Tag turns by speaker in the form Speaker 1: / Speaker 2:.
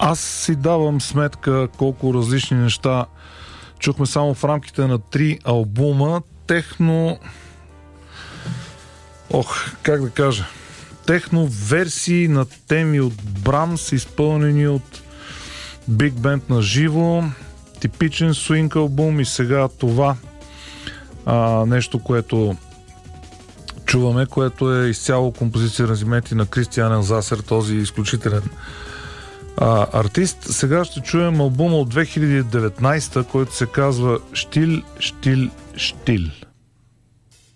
Speaker 1: Аз си давам сметка колко различни неща чухме само в рамките на 3 албума. Техно... как да кажа? Техно версии на теми от Брамс, изпълнени от Биг Бенд на живо. Типичен свинг албум и сега това нещо, което чуваме, което е изцяло композиция аранжименти на Кристиан Засер, този изключителен артист. Сега ще чуем албума от 2019, който се казва Штил, Штил, Штил.